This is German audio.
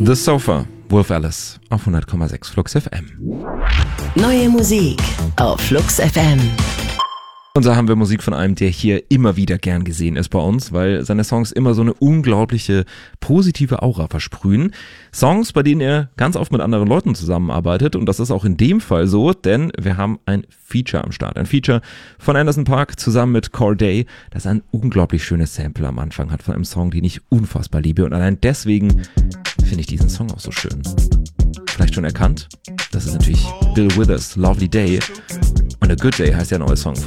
The Sofa, Wolf Alice auf 100,6 Flux FM. Neue Musik auf Flux FM. Und da haben wir Musik von einem, der hier immer wieder gern gesehen ist bei uns, weil seine Songs immer so eine unglaubliche positive Aura versprühen. Songs, bei denen er ganz oft mit anderen Leuten zusammenarbeitet, und das ist auch in dem Fall so, denn wir haben ein Feature am Start. Ein Feature von Anderson .Paak zusammen mit Cordae, das ein unglaublich schönes Sample am Anfang hat von einem Song, den ich unfassbar liebe, und allein deswegen finde ich diesen Song auch so schön. Vielleicht schon erkannt? Das ist natürlich Bill Withers, Lovely Day, und A Good Day heißt der neue Song